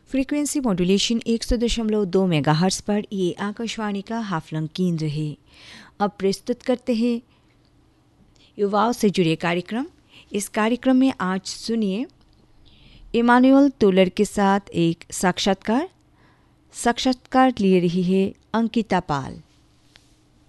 Frequency modulation 100.2 megahertz पर ये आकाशवाणी का हाफलंग केंद्र है। अब प्रस्तुत करते हैं युवाओं से जुड़े कार्यक्रम। इस कार्यक्रम में आज सुनिए इमानुएल टोलर के साथ एक साक्षात्कार ले रही है अंकिता पाल।